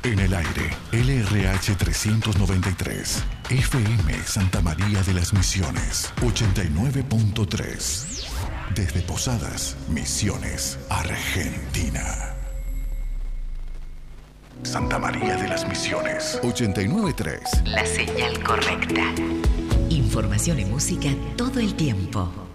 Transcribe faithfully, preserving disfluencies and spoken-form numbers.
En el aire, L R H trescientos noventa y tres, F M Santa María de las Misiones, ochenta y nueve punto tres. Desde Posadas, Misiones, Argentina. Santa María de las Misiones, ochenta y nueve punto tres. La señal correcta. Información y música todo el tiempo.